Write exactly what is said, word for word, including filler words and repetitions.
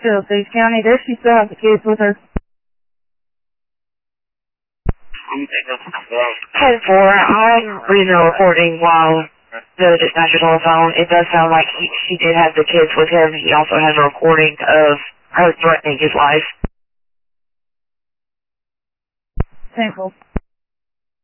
to Osage County. Does she still have the kids with her? ten four, I'm reading a recording while the dispatcher's on the phone. It does sound like he, she did have the kids with him. He also has a recording of her threatening his life. ten four.